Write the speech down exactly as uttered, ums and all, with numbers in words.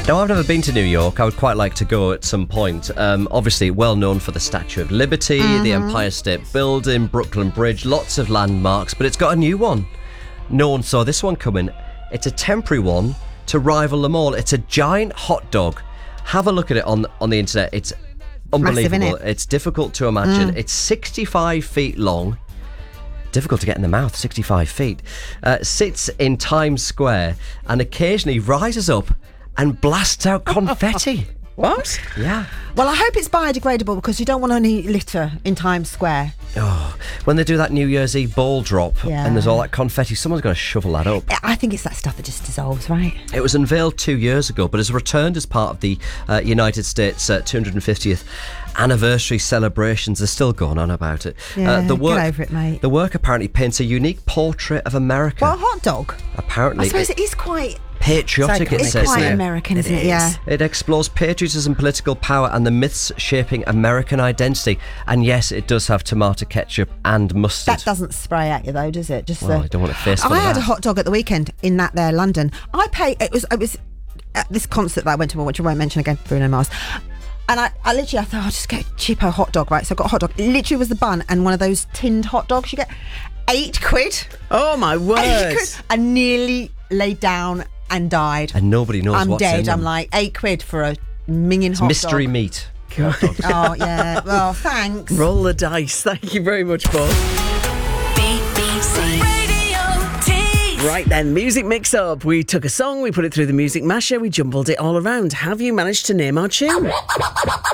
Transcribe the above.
Now, I've never been to New York. I would quite like to go at some point. Um, obviously, well known for the Statue of Liberty, mm-hmm. the Empire State Building, Brooklyn Bridge, lots of landmarks, but it's got a new one. No one saw this one coming. It's a temporary one to rival them all. It's a giant hot dog. Have a look at it on, on the internet. It's unbelievable. Massive, innit? It's difficult to imagine. Mm. It's sixty-five feet long. Difficult to get in the mouth, sixty-five feet. Uh, sits in Times Square and occasionally rises up and blasts out confetti. What? Yeah. Well, I hope it's biodegradable because you don't want any litter in Times Square. Oh, when they do that New Year's Eve ball drop Yeah. and there's all that confetti, someone's going to shovel that up. I think it's that stuff that just dissolves, right? It was unveiled two years ago, but has returned as part of the uh, United States uh, two hundred fiftieth anniversary celebrations. They're still going on about it. Yeah, uh, the work, get over it, mate. The work apparently paints a unique portrait of America. Well, a hot dog. Apparently. I suppose it is quite... Patriotic, it It's says quite there. American, isn't it? Yeah. It explores patriotism, political power, and the myths shaping American identity. And yes, it does have tomato ketchup and mustard. That doesn't spray at you, though, does it? Just Well, the... I don't want a face full I of had that. a hot dog at the weekend in that there London. I paid... It was... It was at this concert that I went to, which I won't mention again, Bruno Mars. And I, I literally, I thought, I'll just get a cheapo hot dog, right? So I got a hot dog. It literally was the bun and one of those tinned hot dogs. You get eight quid. Oh, my word. Eight quid. I nearly laid down and died. And nobody knows I'm what's dead. in them. I'm like, eight quid for a minging It's hot mystery dog. meat. Oh, yeah. Well, thanks. Roll the dice. Thank you very much, Paul. B B C Radio Tees. Right then, music mix up. We took a song, we put it through the music masher, we jumbled it all around. Have you managed to name our tune?